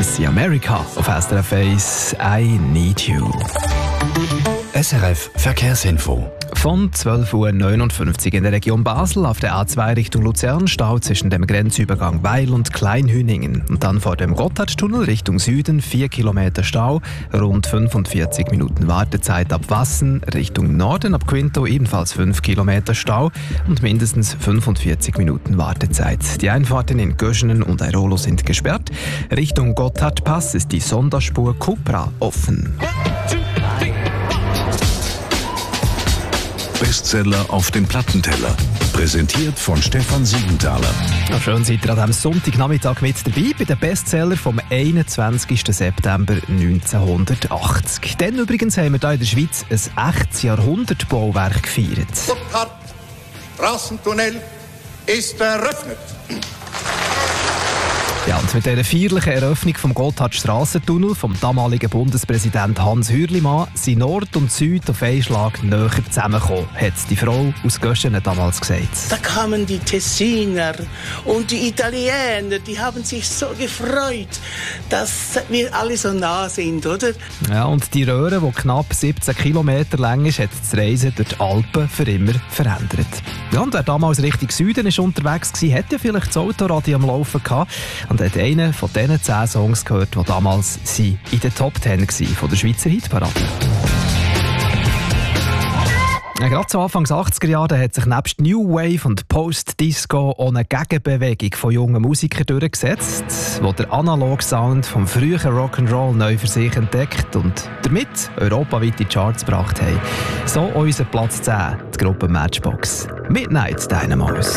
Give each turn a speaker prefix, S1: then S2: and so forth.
S1: Das ist America auf SRF 1, I Need You.
S2: SRF Verkehrsinfo.
S1: Von 12.59 Uhr in der Region Basel auf der A2 Richtung Luzern Stau zwischen dem Grenzübergang Weil und Kleinhüningen. Und dann vor dem Gotthardtunnel Richtung Süden 4 Kilometer Stau, rund 45 Minuten Wartezeit ab Wassen. Richtung Norden ab Quinto ebenfalls 5 Kilometer Stau und mindestens 45 Minuten Wartezeit. Die Einfahrten in Göschenen und Airolo sind gesperrt. Richtung Gotthardpass ist die Sonderspur Cupra offen.
S2: Bestseller auf dem Plattenteller. Präsentiert von Stefan Siegenthaler.
S1: Ja, schön seid ihr an diesem Sonntagnachmittag mit dabei bei den Bestseller vom 21. September 1980. Dann übrigens haben wir hier in der Schweiz ein echtes Jahrhundertbauwerk gefeiert.
S3: Gotthard Straßentunnel ist eröffnet.
S1: Ja, und mit dieser feierlichen Eröffnung vom Gotthard-Strassentunnel vom damaligen Bundespräsident Hans Hürlimann sind Nord und Süd auf einen Schlag näher zusammengekommen, hat die Frau aus Göschenen damals gesagt.
S4: Da kamen die Tessiner und die Italiener, die haben sich so gefreut, dass wir alle so nah sind, oder?
S1: Ja, und die Röhre, die knapp 17 Kilometer lang ist, hat das Reisen durch die Alpen für immer verändert. Ja, und wer damals Richtung Süden ist unterwegs war, hat ja vielleicht das Autoradio am Laufen gehabt und hat einen von diesen 10 Songs gehört, die damals in den Top 10 von der Schweizer Hitparade. Ja, gerade zu Anfangs 80er Jahren hat sich nebst New Wave und Post-Disco auch eine Gegenbewegung von jungen Musikern durchgesetzt, die den Analog-Sound vom frühen Rock'n'Roll neu für sich entdeckt und damit europaweite Charts gebracht haben. So unser Platz 10, die Gruppe Matchbox. Midnight Dynamos.